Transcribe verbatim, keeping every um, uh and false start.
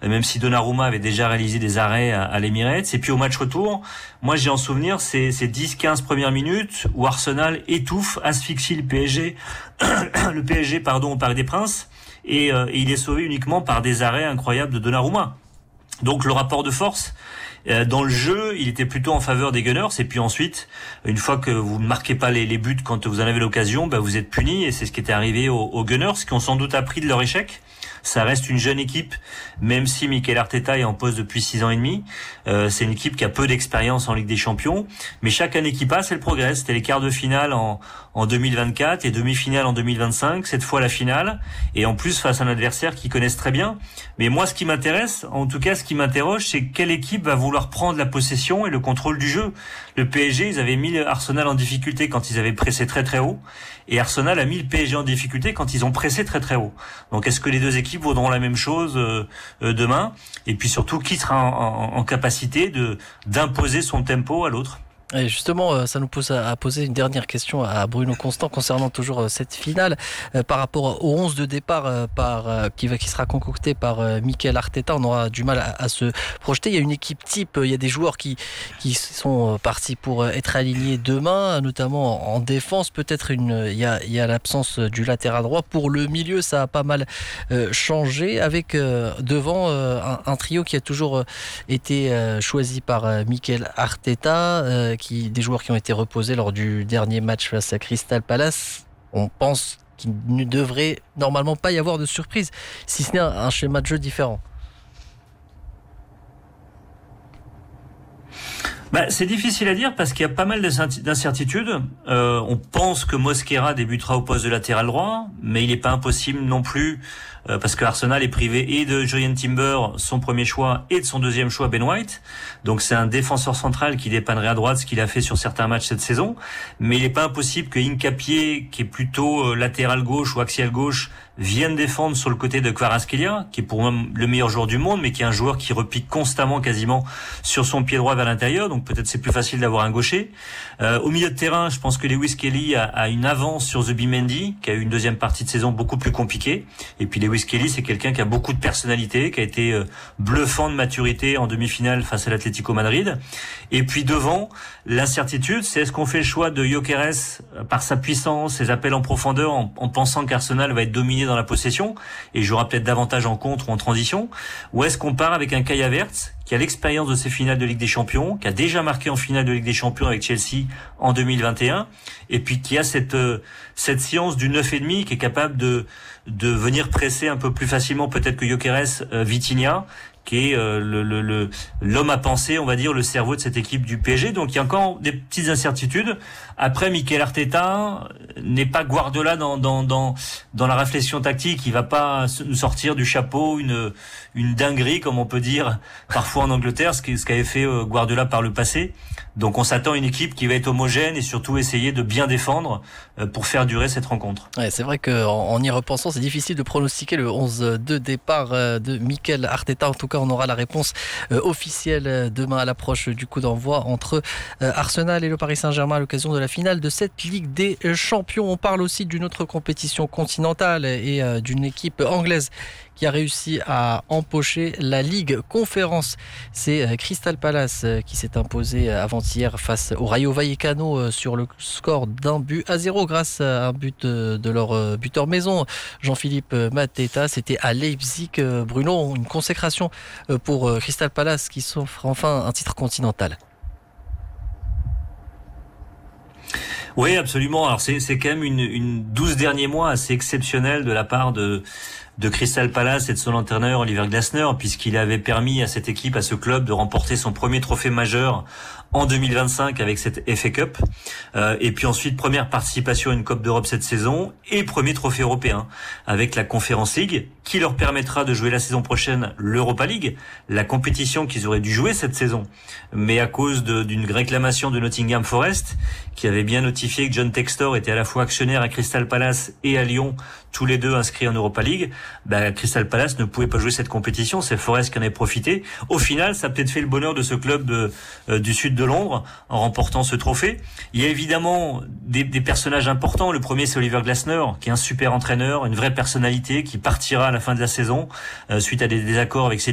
même si Donnarumma avait déjà réalisé des arrêts à, à l'Emirates. Et puis au match retour, moi j'ai en souvenir ces, ces dix quinze premières minutes où Arsenal étouffe, asphyxie le P S G, le P S G pardon, au Parc des Princes, et, euh, et il est sauvé uniquement par des arrêts incroyables de Donnarumma. Donc le rapport de force euh, dans le jeu, il était plutôt en faveur des Gunners. Et puis ensuite, une fois que vous ne marquez pas les, les buts quand vous en avez l'occasion, bah vous êtes punis. Et c'est ce qui était arrivé aux, aux Gunners, qui ont sans doute appris de leur échec. Ça reste une jeune équipe, même si Mikel Arteta est en poste depuis six ans et demi. Euh, c'est une équipe qui a peu d'expérience en Ligue des Champions, mais chaque année qui passe, elle progresse. C'était les quarts de finale en, en deux mille vingt-quatre, les demi-finales en deux mille vingt-cinq, cette fois la finale, et en plus face à un adversaire qu'ils connaissent très bien. Mais moi, ce qui m'intéresse, en tout cas, ce qui m'interroge, c'est quelle équipe va vouloir prendre la possession et le contrôle du jeu. Le P S G, ils avaient mis Arsenal en difficulté quand ils avaient pressé très très haut, et Arsenal a mis le P S G en difficulté quand ils ont pressé très très haut. Donc, est-ce que les deux équipes vaudront la même chose euh, euh, demain? Et puis surtout, qui sera en, en, en capacité de d'imposer son tempo à l'autre? Et justement, ça nous pose à poser une dernière question à Bruno Constant concernant toujours cette finale euh, par rapport au onze de départ euh, par, euh, qui, va, qui sera concocté par euh, Mikel Arteta. On aura du mal à, à se projeter. Il y a une équipe type, il y a des joueurs qui, qui sont partis pour être alignés demain, notamment en défense. Peut-être une, il y a, il y a l'absence du latéral droit. Pour le milieu, ça a pas mal euh, changé avec euh, devant euh, un, un trio qui a toujours euh, été euh, choisi par euh, Mikel Arteta. Euh, Qui, des joueurs qui ont été reposés lors du dernier match face à Crystal Palace. On pense qu'il ne devrait normalement pas y avoir de surprise, si ce n'est un, un schéma de jeu différent. Bah, c'est difficile à dire parce qu'il y a pas mal d'incertitudes. Euh, on pense que Mosquera débutera au poste de latéral droit, mais il n'est pas impossible non plus euh, parce que Arsenal est privé et de Jurrien Timber, son premier choix, et de son deuxième choix, Ben White. Donc c'est un défenseur central qui dépannerait à droite, ce qu'il a fait sur certains matchs cette saison. Mais il n'est pas impossible que Hincapié, qui est plutôt euh, latéral gauche ou axial gauche, vienne défendre sur le côté de Kvaratskhelia, qui est pour moi le meilleur joueur du monde, mais qui est un joueur qui repique constamment quasiment sur son pied droit vers l'intérieur. Donc peut-être c'est plus facile d'avoir un gaucher. Euh, au milieu de terrain, je pense que Lewis Kelly a, a une avance sur Zubimendi, qui a eu une deuxième partie de saison beaucoup plus compliquée. Et puis Lewis Kelly, c'est quelqu'un qui a beaucoup de personnalité, qui a été euh, bluffant de maturité en demi-finale face à l'Atlético Madrid. Et puis devant, l'incertitude, c'est est-ce qu'on fait le choix de Gyökeres par sa puissance, ses appels en profondeur, en, en pensant qu'Arsenal va être dominé dans la possession et jouera peut-être davantage en contre ou en transition, ou est-ce qu'on part avec un Kai Havertz qui a l'expérience de ces finales de Ligue des Champions, qui a déjà marqué en finale de Ligue des Champions avec Chelsea en deux mille vingt et un, et puis qui a cette euh, cette science du neuf et demi, qui est capable de de venir presser un peu plus facilement peut-être que Gyökeres, euh, Vitinha, qui est euh, le, le, le, l'homme à penser, on va dire, le cerveau de cette équipe du P S G. Donc il y a encore des petites incertitudes. Après, Mikel Arteta n'est pas Guardiola dans dans dans dans la réflexion tactique. Il va pas nous sortir du chapeau une une dinguerie, comme on peut dire parfois en Angleterre, ce qu'avait fait Guardiola par le passé. Donc on s'attend à une équipe qui va être homogène et surtout essayer de bien défendre pour faire durer cette rencontre. Ouais, c'est vrai qu'en en y repensant, c'est difficile de pronostiquer le onze de départ de Mikel Arteta. En tout cas, on aura la réponse officielle demain à l'approche du coup d'envoi entre Arsenal et le Paris Saint-Germain à l'occasion de la finale de cette Ligue des Champions. On parle aussi d'une autre compétition continentale et d'une équipe anglaise qui a réussi à empocher la Ligue Conférence. C'est Crystal Palace qui s'est imposé avant-hier face au Rayo Vallecano sur le score d'un but à zéro grâce à un but de leur buteur maison, Jean-Philippe Mateta. C'était à Leipzig. Bruno, une consécration pour Crystal Palace qui s'offre enfin un titre continental. Oui, absolument. Alors c'est c'est quand même une une douze derniers mois assez exceptionnels de la part de de Crystal Palace et de son entraîneur Oliver Glasner, puisqu'il avait permis à cette équipe, à ce club, de remporter son premier trophée majeur en deux mille vingt-cinq avec cette F A Cup, euh, et puis ensuite première participation à une Coupe d'Europe cette saison et premier trophée européen avec la Conference League, qui leur permettra de jouer la saison prochaine l'Europa League, la compétition qu'ils auraient dû jouer cette saison, mais à cause de, d'une réclamation de Nottingham Forest, qui avait bien notifié que John Textor était à la fois actionnaire à Crystal Palace et à Lyon, tous les deux inscrits en Europa League, bah, Crystal Palace ne pouvait pas jouer cette compétition, c'est Forest qui en avait profité. Au final, ça a peut-être fait le bonheur de ce club de, euh, du sud de Londres en remportant ce trophée. Il y a évidemment des, des personnages importants. Le premier, c'est Oliver Glasner, qui est un super entraîneur, une vraie personnalité, qui partira à la fin de la saison euh, suite à des désaccords avec ses